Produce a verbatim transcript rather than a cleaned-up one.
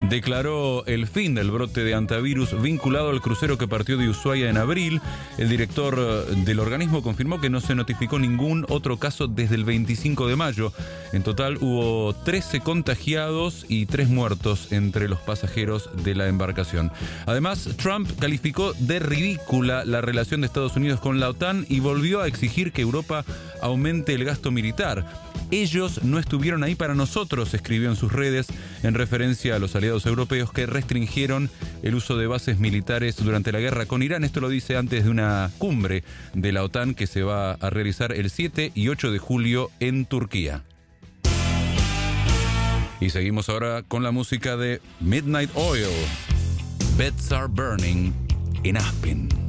declaró el fin del brote de hantavirus vinculado al crucero que partió de Ushuaia en abril. El director del organismo confirmó que no se notificó ningún otro caso desde el veinticinco de mayo. En total hubo trece contagiados y tres muertos entre los pasajeros de la embarcación. Además, Trump calificó de ridícula la relación de Estados Unidos con la OTAN y volvió a exigir que Europa aumente el gasto militar. Ellos no estuvieron ahí para nosotros, escribió en sus redes, en referencia a los aliados europeos que restringieron el uso de bases militares durante la guerra con Irán. Esto lo dice antes de una cumbre de la OTAN que se va a realizar el siete y ocho de julio en Turquía. Y seguimos ahora con la música de Midnight Oil. Beds Are Burning in Aspen.